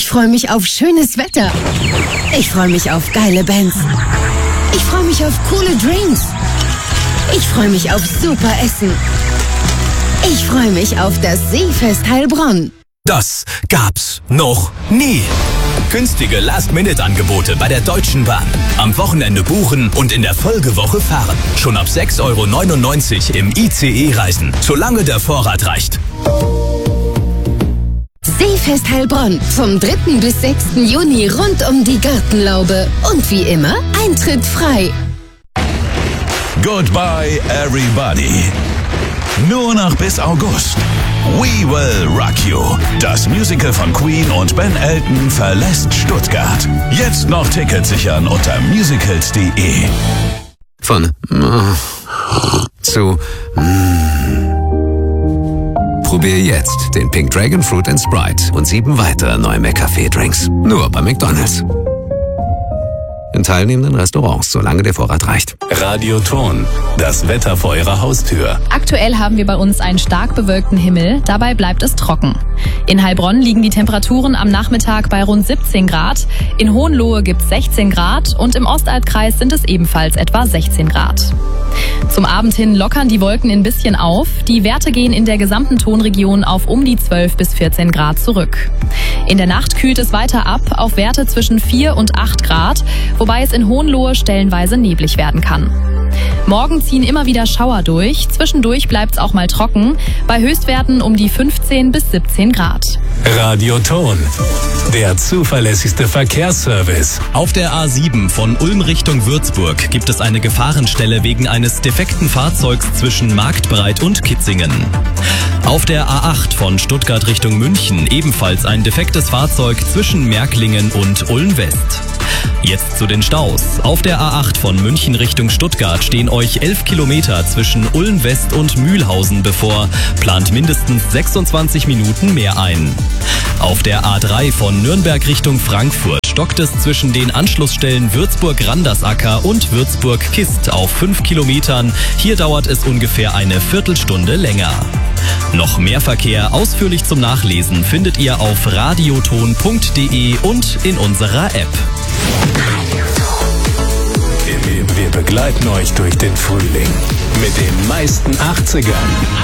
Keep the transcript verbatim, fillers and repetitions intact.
freue mich auf schönes Wetter. Ich freue mich auf geile Bands. Ich freue mich auf coole Drinks. Ich freue mich auf super Essen. Ich freue mich auf das Seefest Heilbronn. Das gab's noch nie. Günstige Last-Minute-Angebote bei der Deutschen Bahn. Am Wochenende buchen und in der Folgewoche fahren. Schon ab sechs Euro neunundneunzig im I C E reisen, solange der Vorrat reicht. Seefest Heilbronn vom dritten bis sechsten Juni rund um die Gartenlaube. Und wie immer, Eintritt frei. Goodbye everybody. Nur noch bis August. We Will Rock You. Das Musical von Queen und Ben Elton verlässt Stuttgart. Jetzt noch Tickets sichern unter musicals punkt de. Von mm, zu mm. Probier jetzt den Pink Dragon Fruit and Sprite und sieben weitere neue McCafé-Drinks. Nur bei McDonald's. In teilnehmenden Restaurants, solange der Vorrat reicht. Radioton, das Wetter vor Ihrer Haustür. Aktuell haben wir bei uns einen stark bewölkten Himmel, dabei bleibt es trocken. In Heilbronn liegen die Temperaturen am Nachmittag bei rund siebzehn Grad, in Hohenlohe gibt's sechzehn Grad und im Ostalbkreis sind es ebenfalls etwa sechzehn Grad. Zum Abend hin lockern die Wolken ein bisschen auf, die Werte gehen in der gesamten Tonregion auf um die zwölf bis vierzehn Grad zurück. In der Nacht kühlt es weiter ab auf Werte zwischen vier und acht Grad, wobei es in Hohenlohe stellenweise neblig werden kann. Morgen ziehen immer wieder Schauer durch, zwischendurch bleibt es auch mal trocken, bei Höchstwerten um die fünfzehn bis siebzehn Grad. Radioton, der zuverlässigste Verkehrsservice. Auf der A sieben von Ulm Richtung Würzburg gibt es eine Gefahrenstelle wegen eines defekten Fahrzeugs zwischen Marktbreit und Kitzingen. Auf der A acht von Stuttgart Richtung München ebenfalls ein defektes Fahrzeug zwischen Märklingen und Ulm West. Jetzt zu den Staus. Auf der A acht von München Richtung Stuttgart stehen euch elf Kilometer zwischen Ulm West und Mühlhausen bevor. Plant mindestens sechsundzwanzig Minuten mehr ein. Auf der A drei von Nürnberg Richtung Frankfurt stockt es zwischen den Anschlussstellen Würzburg-Randersacker und Würzburg-Kist auf fünf Kilometern. Hier dauert es ungefähr eine Viertelstunde länger. Noch mehr Verkehr ausführlich zum Nachlesen findet ihr auf radioton punkt de und in unserer App. Wir begleiten euch durch den Frühling mit den meisten achtzigern.